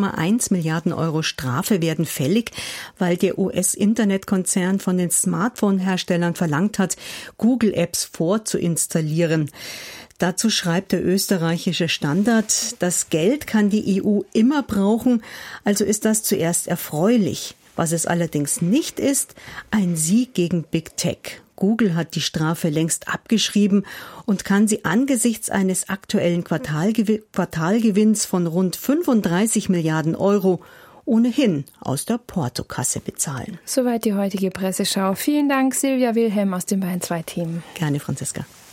1,1 Milliarden Euro Strafe werden fällig, weil der US-Internetkonzern von den Smartphone-Herstellern verlangt hat, Google-Apps vorzuinstallieren. Dazu schreibt der österreichische Standard, das Geld kann die EU immer brauchen, also ist das zuerst erfreulich. Was es allerdings nicht ist, ein Sieg gegen Big Tech. Google hat die Strafe längst abgeschrieben und kann sie angesichts eines aktuellen Quartalgewinns von rund 35 Milliarden Euro ohnehin aus der Portokasse bezahlen. Soweit die heutige Presseschau. Vielen Dank, Silvia Wilhelm aus dem Bayern 2 Team. Gerne, Franziska.